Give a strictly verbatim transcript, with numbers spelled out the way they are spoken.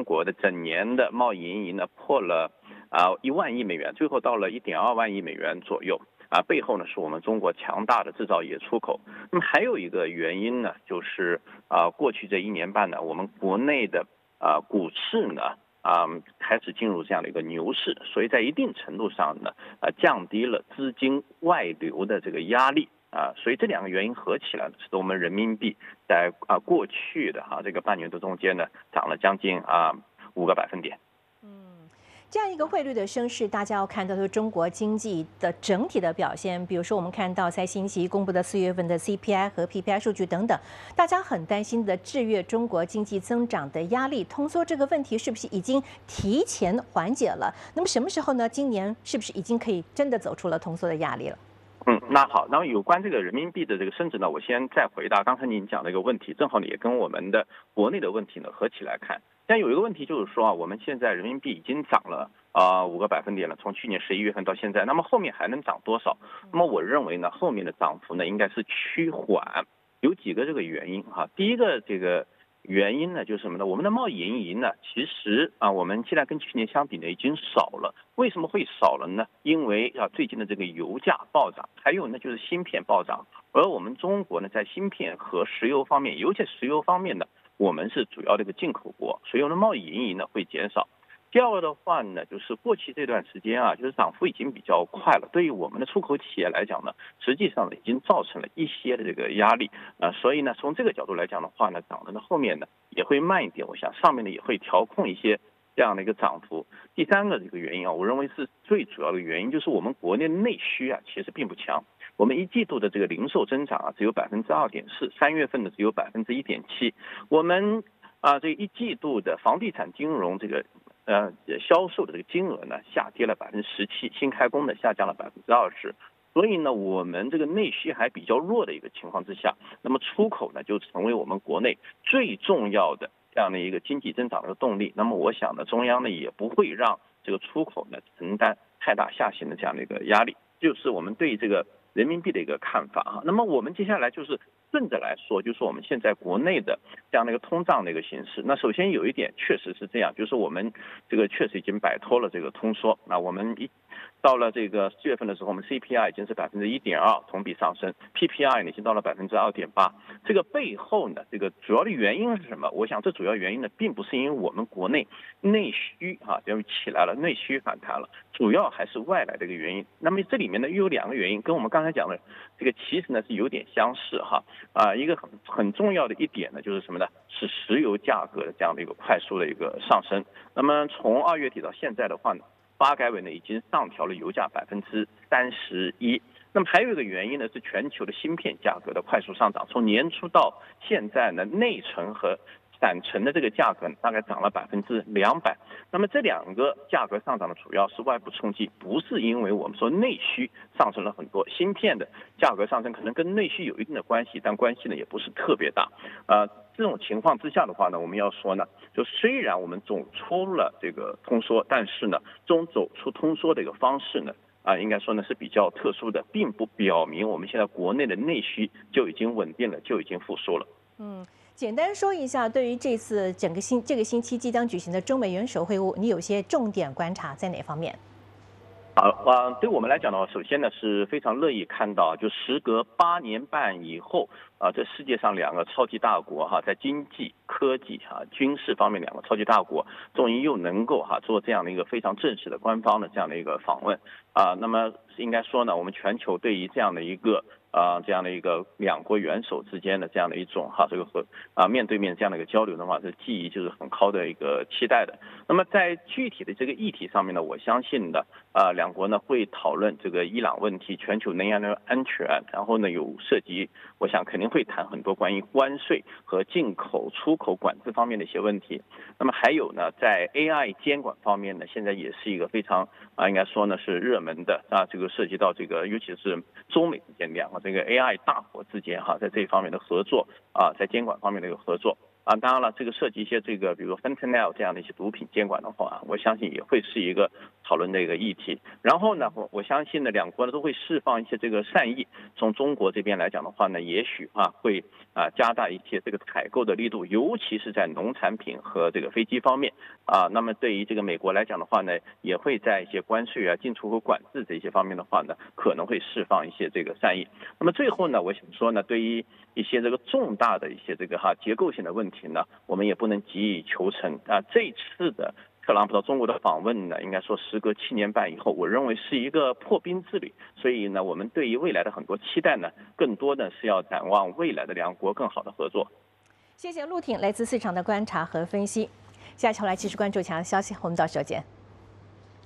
国的整年的贸易盈余呢破了啊一万亿美元，最后到了一点二万亿美元左右。啊，背后呢是我们中国强大的制造业出口。那么还有一个原因呢，就是啊，过去这一年半呢，我们国内的啊股市呢啊开始进入这样的一个牛市，所以在一定程度上呢，啊降低了资金外流的这个压力啊，所以这两个原因合起来呢，使得我们人民币在啊过去的哈、啊、这个半年多中间呢，涨了将近啊五个百分点。 这样一个汇率的升势，大家要看到是中国经济的整体的表现。比如说，我们看到在星期一公布的四月份的 C P I 和 P P I 数据等等，大家很担心的制约中国经济增长的压力，通缩这个问题是不是已经提前缓解了？那么什么时候呢？今年是不是已经可以真的走出了通缩的压力了？ 嗯，那好，那么有关这个人民币的这个升值呢，我先再回答刚才您讲的一个问题，正好也跟我们的国内的问题呢合起来看。但有一个问题就是说啊，我们现在人民币已经涨了啊五个百分点了，从去年十一月份到现在，那么后面还能涨多少？那么我认为呢，后面的涨幅呢应该是趋缓，有几个这个原因哈。第一个这个原因呢就是什么呢？我们的贸易盈余呢，其实啊我们现在跟去年相比呢已经少了。为什么会少了呢？因为啊最近的这个油价暴涨，还有呢就是芯片暴涨，而我们中国呢在芯片和石油方面，尤其石油方面呢，我们是主要的一个进口国，所以我们的贸易盈余呢会减少。第二个的话呢，就是过去这段时间啊，就是涨幅已经比较快了，对于我们的出口企业来讲呢，实际上呢已经造成了一些的这个压力啊、呃，所以呢从这个角度来讲的话呢，涨的呢后面呢也会慢一点，我想上面呢也会调控一些这样的一个涨幅。第三个这个原因啊，我认为是最主要的原因，就是我们国内的内需啊其实并不强。我们一季度的这个零售增长啊只有百分之二点四，三月份的只有百分之一点七。我们啊这一季度的房地产金融这个呃销售的这个金额呢下跌了百分之十七，新开工呢下降了百分之二十。所以呢，我们这个内需还比较弱的一个情况之下，那么出口呢就成为我们国内最重要的这样的一个经济增长的动力。那么我想呢，中央呢也不会让这个出口呢承担太大下行的这样的一个压力，就是我们对这个人民币的一个看法哈。那么我们接下来就是顺着来说，就是我们现在国内的这样的一个通胀的一个形势。那首先有一点确实是这样，就是我们这个确实已经摆脱了这个通缩。那我们一到了这个四月份的时候，我们 C P I 已经是百分之一点二，同比上升 ，P P I 呢已经到了百分之二点八。这个背后呢，这个主要的原因是什么？我想这主要原因呢，并不是因为我们国内内需啊，等于起来了，内需反弹了，主要还是外来的一个原因。那么这里面呢，又有两个原因，跟我们刚才讲的这个其实呢是有点相似哈。啊，一个很很重要的一点呢，就是什么呢？是石油价格的这样的一个快速的一个上升。那么从二月底到现在的话呢，发改委呢已经上调了油价百分之三十一。那么还有一个原因呢，是全球的芯片价格的快速上涨。从年初到现在呢，内存和散存的这个价格大概涨了百分之两百。那么这两个价格上涨的主要是外部冲击，不是因为我们说内需上升了很多。芯片的价格上升可能跟内需有一定的关系，但关系呢也不是特别大。呃，这种情况之下的话呢，我们要说呢，就虽然我们走出了这个通缩，但是呢，这种走出通缩的一个方式呢，啊，应该说呢是比较特殊的，并不表明我们现在国内的内需就已经稳定了，就已经复苏了。 嗯。简单说一下，对于这次整个星这个星期即将举行的中美元首会晤，你有些重点观察在哪方面？ 好，啊，对我们来讲的话，首先呢是非常乐意看到，就时隔八年半以后，啊，这世界上两个超级大国哈，在经济、科技、哈军事方面两个超级大国，终于又能够哈做这样的一个非常正式的官方的这样的一个访问啊。那么应该说呢，我们全球对于这样的一个啊这样的一个两国元首之间的这样的一种哈这个和啊面对面这样的一个交流的话，这记忆就是很高的一个期待的。那么在具体的这个议题上面呢，我相信的啊两国呢会讨论这个伊朗问题、全球能源的安全，然后呢有涉及，我想肯定会谈很多关于关税和进口、出口管制方面的一些问题。那么还有呢，在 A I 监管方面呢，现在也是一个非常啊应该说呢是热门的啊，这个涉及到这个尤其是中美之间两个这个 A I 大国之间哈，在这一方面的合作啊，在监管方面的一个合作。啊，当然了，这个涉及一些这个，比如 fentanyl 这样的一些毒品监管的话，我相信也会是一个讨论这个议题。然后呢，我我相信呢，两国呢都会释放一些这个善意。从中国这边来讲的话呢，也许啊会啊加大一些这个采购的力度，尤其是在农产品和这个飞机方面啊。那么对于这个美国来讲的话呢，也会在一些关税啊、进出口管制这些方面的话呢，可能会释放一些这个善意。那么最后呢，我想说呢，对于一些这个重大的一些这个哈结构性的问题呢，我们也不能急于求成啊。这次的特朗普到中国的访问呢，应该说时隔七年半以后，我认为是一个破冰之旅。所以呢，我们对于未来的很多期待呢，更多的是要展望未来的两国更好的合作。 谢谢陆挺来自市场的观察和分析。下期回来继续关注其他消息，我们到时候见。